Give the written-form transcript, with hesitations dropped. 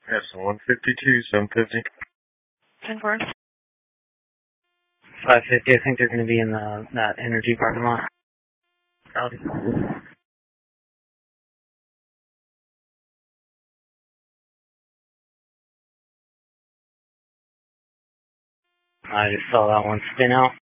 Yes, 152, 750. 10-4. 550, I think they're going to be in that energy parking lot. Copy. I just saw that one spin out.